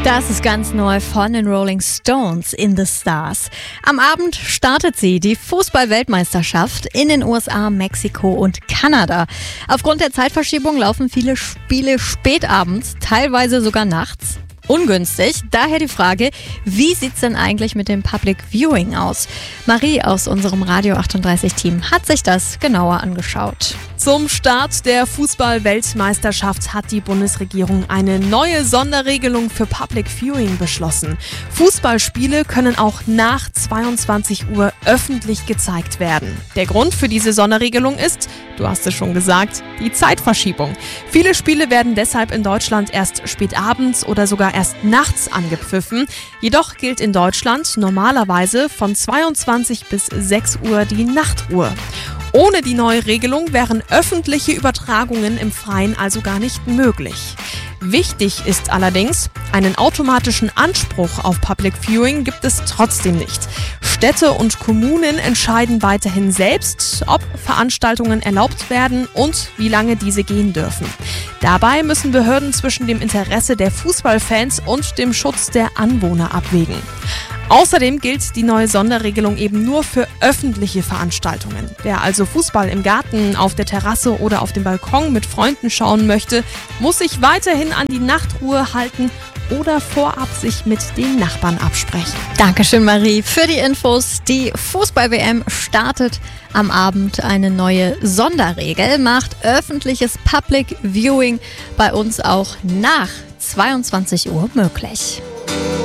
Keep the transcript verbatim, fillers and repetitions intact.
Das ist ganz neu von den Rolling Stones, In the Stars. Am Abend startet sie, die Fußball-Weltmeisterschaft in den U S A, Mexiko und Kanada. Aufgrund der Zeitverschiebung laufen viele Spiele spät abends, teilweise sogar nachts. Ungünstig, daher die Frage, wie sieht's denn eigentlich mit dem Public Viewing aus? Marie aus unserem Radio achtunddreißig Team hat sich das genauer angeschaut. Zum Start der Fußball-Weltmeisterschaft hat die Bundesregierung eine neue Sonderregelung für Public Viewing beschlossen. Fußballspiele können auch nach zweiundzwanzig Uhr öffentlich gezeigt werden. Der Grund für diese Sonderregelung ist, du hast es schon gesagt, die Zeitverschiebung. Viele Spiele werden deshalb in Deutschland erst spät abends oder sogar erst nachts angepfiffen. Jedoch gilt in Deutschland normalerweise von zweiundzwanzig bis sechs Uhr die Nachtruhe. Ohne die neue Regelung wären öffentliche Übertragungen im Freien also gar nicht möglich. Wichtig ist allerdings, einen automatischen Anspruch auf Public Viewing gibt es trotzdem nicht. Städte und Kommunen entscheiden weiterhin selbst, ob Veranstaltungen erlaubt werden und wie lange diese gehen dürfen. Dabei müssen Behörden zwischen dem Interesse der Fußballfans und dem Schutz der Anwohner abwägen. Außerdem gilt die neue Sonderregelung eben nur für öffentliche Veranstaltungen. Wer also Fußball im Garten, auf der Terrasse oder auf dem Balkon mit Freunden schauen möchte, muss sich weiterhin an die Nachtruhe halten oder vorab sich mit den Nachbarn absprechen. Dankeschön, Marie, für die Infos. Die Fußball-W M startet am Abend. Eine neue Sonderregel macht öffentliches Public Viewing bei uns auch nach zweiundzwanzig Uhr möglich.